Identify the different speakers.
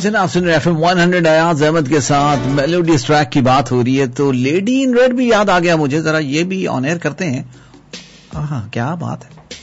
Speaker 1: जनाब सुन रहे FM 100 अयाज अहमद के साथ मेलोडी ट्रैक की बात हो रही है तो लेडी इन रेड भी याद आ गया मुझे, जरा ये भी ऑन एयर करते हैं। हाँ क्या बात है।